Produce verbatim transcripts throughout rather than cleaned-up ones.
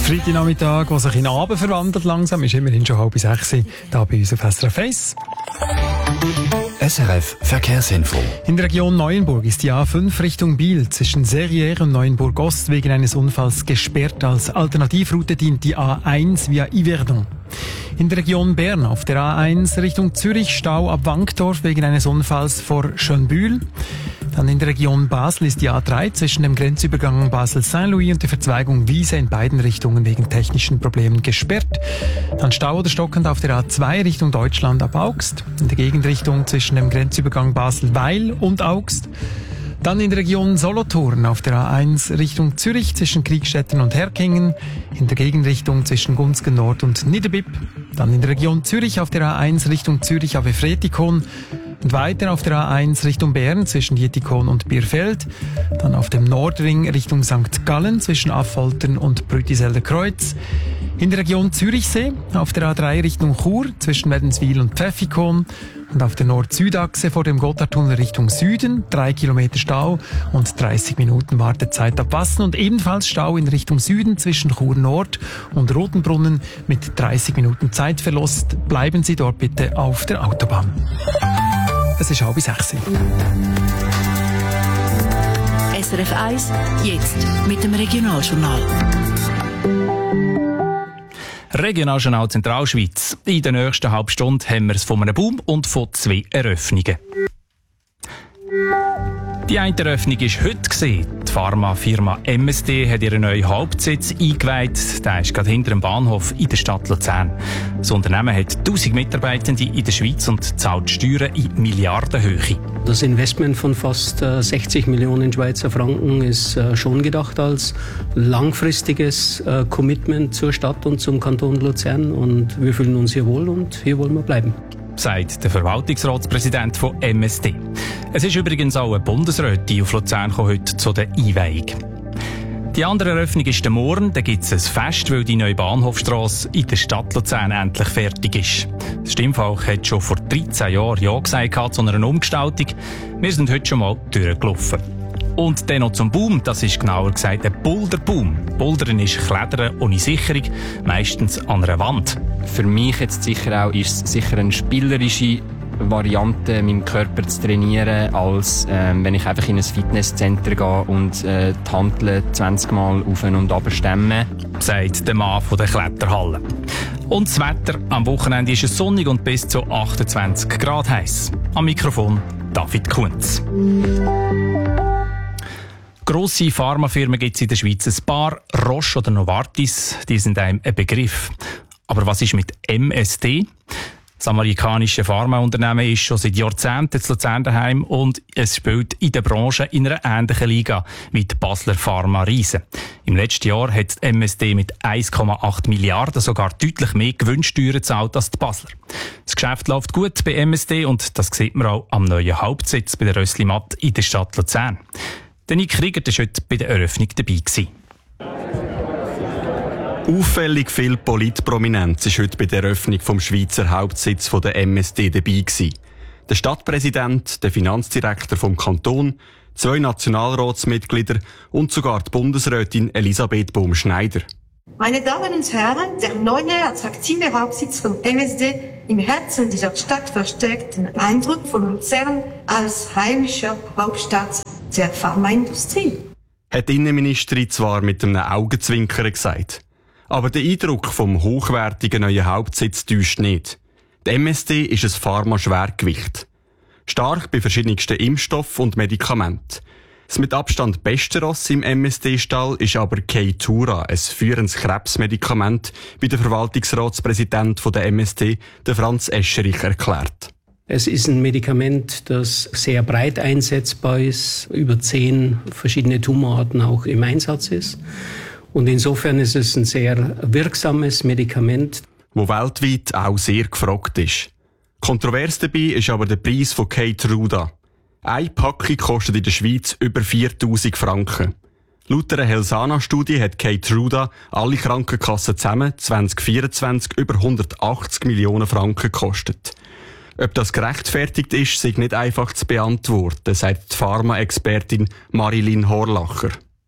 Freitagnachmittag, der sich in den Abend verwandelt langsam, ist immerhin schon halb sechs, hier bei uns auf S R F eins. S R F Verkehrsinfo. In der Region Neuenburg ist die A fünf Richtung Biel zwischen Serrières und Neuenburg Ost wegen eines Unfalls gesperrt. Als Alternativroute dient die A eins via Yverdon. In der Region Bern auf der A eins Richtung Zürich Stau ab Wankdorf wegen eines Unfalls vor Schönbühl. Dann in der Region Basel ist die A drei zwischen dem Grenzübergang Basel-Saint-Louis und der Verzweigung Wiese in beiden Richtungen wegen technischen Problemen gesperrt. Dann Stau oder stockend auf der A zwei Richtung Deutschland ab Augst. In der Gegenrichtung zwischen dem Grenzübergang Basel-Weil und Augst. Dann in der Region Solothurn auf der A eins Richtung Zürich zwischen Kriegstetten und Herkingen. In der Gegenrichtung zwischen Gunzgen Nord und Niederbipp. Dann in der Region Zürich auf der A eins Richtung Zürich auf Efretikon. Und weiter auf der A eins Richtung Bern zwischen Dietikon und Bierfeld. Dann auf dem Nordring Richtung Sankt Gallen zwischen Affoltern und Brütiselder Kreuz. In der Region Zürichsee auf der A drei Richtung Chur zwischen Wädenswil und Pfäffikon. Und auf der Nord-Süd-Achse vor dem Gotthardtunnel Richtung Süden drei Kilometer Stau und dreißig Minuten Wartezeit ab Wassen. Und ebenfalls Stau in Richtung Süden zwischen Chur Nord und Rotenbrunnen mit dreißig Minuten Zeitverlust. Bleiben Sie dort bitte auf der Autobahn. Es ist halb sechs. S R F eins, jetzt mit dem Regionaljournal. Regionaljournal Zentralschweiz. In der nächsten halben Stunde haben wir es von einem Boom und von zwei Eröffnungen. Die eine Eröffnung war heute gewesen. Die Pharmafirma M S D hat ihren neuen Hauptsitz eingeweiht. Der ist gerade hinter dem Bahnhof in der Stadt Luzern. Das Unternehmen hat tausend Mitarbeitende in der Schweiz und zahlt Steuern in Milliardenhöhe. Das Investment von fast äh, sechzig Millionen Schweizer Franken ist äh, schon gedacht als langfristiges äh, Commitment zur Stadt und zum Kanton Luzern. Und wir fühlen uns hier wohl und hier wollen wir bleiben, sagt der Verwaltungsratspräsident von M S D. Es ist übrigens auch eine Bundesrätin auf Luzern heute zu der Einweihung. Die andere Eröffnung ist der Morgen. Da gibt es ein Fest, weil die neue Bahnhofstrasse in der Stadt Luzern endlich fertig ist. Das Stimmvolk hat schon vor dreizehn Jahren Ja gesagt zu einer Umgestaltung. Wir sind heute schon mal durchgelaufen. Und dann noch zum Boom, das ist genauer gesagt ein Boulderboom. Bouldern ist Klettern ohne Sicherung, meistens an einer Wand. Für mich jetzt sicher auch ist es sicher eine spielerische Variante, meinen Körper zu trainieren, als ähm, wenn ich einfach in ein Fitnesscenter gehe und äh, die Hanteln zwanzig Mal auf und runter stemme, sagt der Mann von der Kletterhalle. Und das Wetter am Wochenende ist es sonnig und bis zu achtundzwanzig Grad heiß. Am Mikrofon David Kunz. Grosse Pharmafirmen gibt es in der Schweiz ein paar. Roche oder Novartis, die sind einem ein Begriff. Aber was ist mit M S D? Das amerikanische Pharmaunternehmen ist schon seit Jahrzehnten zu Luzern daheim und es spielt in der Branche in einer ähnlichen Liga wie die Basler Pharma-Riesen. Im letzten Jahr hat M S D mit eins Komma acht Milliarden sogar deutlich mehr Gewinnsteuern gezahlt als die Basler. Das Geschäft läuft gut bei M S D und das sieht man auch am neuen Hauptsitz bei der Rössli Matt in der Stadt Luzern. Der Nick Kriegert war heute bei der Eröffnung dabei gewesen. Auffällig viel Politprominenz ist heute bei der Eröffnung vom Schweizer Hauptsitz von der M S D dabei gewesen. Der Stadtpräsident, der Finanzdirektor vom Kanton, zwei Nationalratsmitglieder und sogar die Bundesrätin Elisabeth Bohm-Schneider. Meine Damen und Herren, der neue, attraktive Hauptsitz von M S D im Herzen dieser Stadt verstärkt den Eindruck von Luzern als heimischer Hauptstadt der Pharmaindustrie. Hat die Innenministerin zwar mit einem Augenzwinkern gesagt. Aber der Eindruck vom hochwertigen neuen Hauptsitz täuscht nicht. Die M S D ist ein Pharma-Schwergewicht. Stark bei verschiedensten Impfstoffen und Medikamenten. Das mit Abstand beste Ross im M S D-Stall ist aber Keytura, ein führendes Krebsmedikament, wie der Verwaltungsratspräsident von der M S D, der Franz Escherich, erklärt. Es ist ein Medikament, das sehr breit einsetzbar ist, über zehn verschiedene Tumorarten auch im Einsatz ist. Und insofern ist es ein sehr wirksames Medikament, wo weltweit auch sehr gefragt ist. Kontrovers dabei ist aber der Preis von Keytruda. Eine Packung kostet in der Schweiz über viertausend Franken. Laut einer Helsana-Studie hat Keytruda alle Krankenkassen zusammen zwanzig vierundzwanzig über hundertachtzig Millionen Franken gekostet. Ob das gerechtfertigt ist, ist nicht einfach zu beantworten, sagt die Pharma-Expertin Marilyn Horlacher.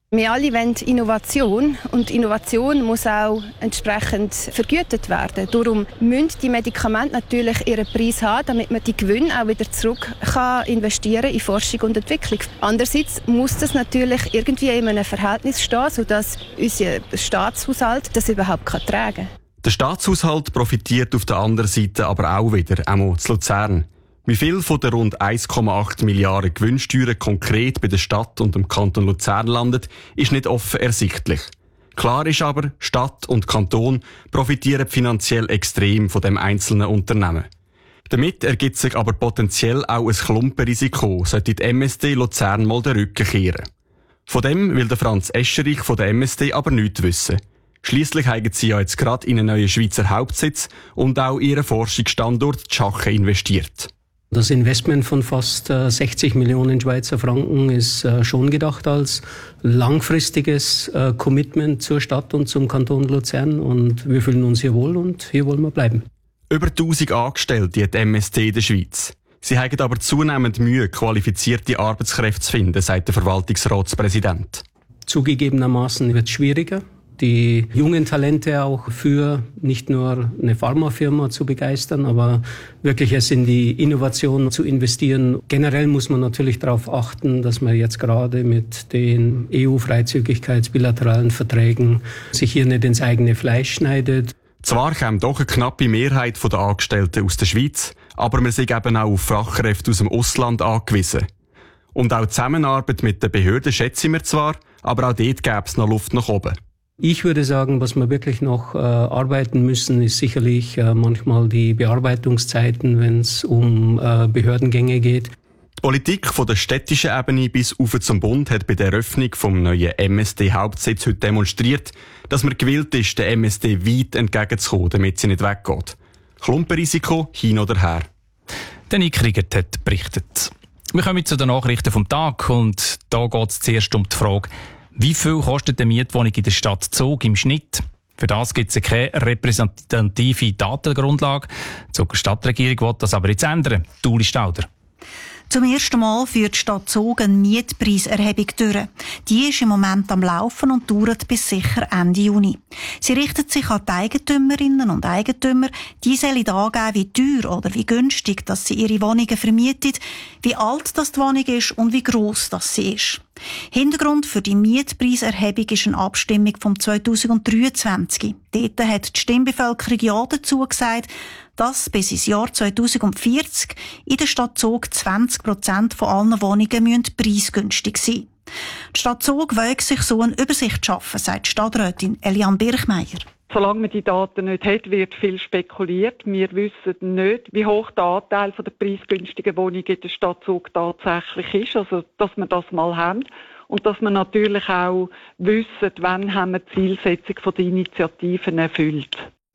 Wir alle wollen Innovation und Innovation muss auch entsprechend vergütet werden. Darum müssen die Medikamente natürlich ihren Preis haben, damit man die Gewinne auch wieder zurück kann investieren in Forschung und Entwicklung. Andererseits muss das natürlich irgendwie in einem Verhältnis stehen, sodass unser Staatshaushalt das überhaupt kann tragen kann. Der Staatshaushalt profitiert auf der anderen Seite aber auch wieder, einmal zu Luzern. Wie viel von den rund eins Komma acht Milliarden Gewinnsteuern konkret bei der Stadt und dem Kanton Luzern landet, ist nicht offen ersichtlich. Klar ist aber, Stadt und Kanton profitieren finanziell extrem von dem einzelnen Unternehmen. Damit ergibt sich aber potenziell auch ein Klumpenrisiko, sollte die M S D Luzern mal den Rücken kehren. Von dem will der Franz Escherich von der M S D aber nichts wissen. Schliesslich haben sie ja jetzt gerade in einen neuen Schweizer Hauptsitz und auch ihren Forschungsstandort Schachen investiert. Das Investment von fast äh, sechzig Millionen Schweizer Franken ist äh, schon gedacht als langfristiges äh, Commitment zur Stadt und zum Kanton Luzern und wir fühlen uns hier wohl und hier wollen wir bleiben. Über tausend Angestellte hat die M S D in der Schweiz. Sie haben aber zunehmend Mühe, qualifizierte Arbeitskräfte zu finden, sagt der Verwaltungsratspräsident. Zugegebenermaßen wird es schwieriger, die jungen Talente auch für nicht nur eine Pharmafirma zu begeistern, aber wirklich es in die Innovation zu investieren. Generell muss man natürlich darauf achten, dass man jetzt gerade mit den E U-Freizügigkeitsbilateralen Verträgen sich hier nicht ins eigene Fleisch schneidet. Zwar kommt doch eine knappe Mehrheit der Angestellten aus der Schweiz, aber wir sind eben auch auf Fachkräfte aus dem Ausland angewiesen. Und auch die Zusammenarbeit mit den Behörden schätzen wir zwar, aber auch dort gäbe es noch Luft nach oben. Ich würde sagen, was wir wirklich noch äh, arbeiten müssen, ist sicherlich äh, manchmal die Bearbeitungszeiten, wenn es um äh, Behördengänge geht. Die Politik von der städtischen Ebene bis auf zum Bund hat bei der Eröffnung vom neuen M S D-Hauptsitz heute demonstriert, dass man gewillt ist, der M S D weit entgegenzukommen, damit sie nicht weggeht. Klumpenrisiko hin oder her. Der Nick Riegert hat berichtet. Wir kommen zu den Nachrichten vom Tag und da geht es zuerst um die Frage, wie viel kostet eine Mietwohnung in der Stadt Zug im Schnitt? Für das gibt es keine repräsentative Datengrundlage. Die Zuger Stadtregierung will das aber jetzt ändern. Uli Stauder. Zum ersten Mal führt die Stadt Zug eine Mietpreiserhebung durch. Die ist im Moment am Laufen und dauert bis sicher Ende Juni. Sie richtet sich an die Eigentümerinnen und Eigentümer. Die sollen angeben, wie teuer oder wie günstig dass sie ihre Wohnungen vermieten, wie alt das die Wohnung ist und wie gross das sie ist. Hintergrund für die Mietpreiserhebung ist eine Abstimmung vom zweitausenddreiundzwanzig. Dort hat die Stimmbevölkerung Ja dazu gesagt, dass bis ins Jahr zweitausendvierzig in der Stadt Zug zwanzig Prozent von allen Wohnungen müssen preisgünstig sein. Die Stadt Zug will sich so eine Übersicht schaffen, sagt die Stadträtin Eliane Birchmeier. Solange man die Daten nicht hat, wird viel spekuliert. Wir wissen nicht, wie hoch der Anteil der preisgünstigen Wohnungen in der Stadt Zug tatsächlich ist. Also, dass wir das mal haben. Und dass wir natürlich auch wissen, wann haben wir die Zielsetzung der Initiativen erfüllt.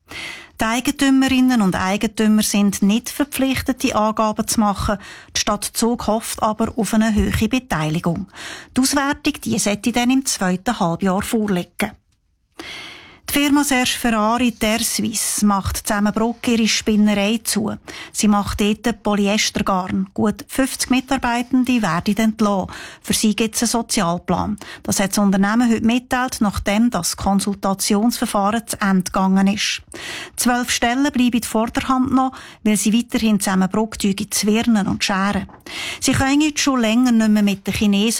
Die Eigentümerinnen und Eigentümer sind nicht verpflichtet, die Angaben zu machen. Die Stadt Zug hofft aber auf eine hohe Beteiligung. Die Auswertung die sollte dann im zweiten Halbjahr vorliegen. Die Firma Serge Ferrari Terre Suisse macht zusammen Bruck ihre Spinnerei zu. Sie macht dort Polyestergarn. Gut fünfzig Mitarbeitende werden entlassen. Für sie gibt es einen Sozialplan. Das hat das Unternehmen heute mitteilt, nachdem das Konsultationsverfahren zu Ende gegangen ist. Zwölf Stellen bleiben vor der Hand noch, weil sie weiterhin zusammen Bruck zwirnen und scheren. Sie können jetzt schon länger nicht mehr mit den Chinesen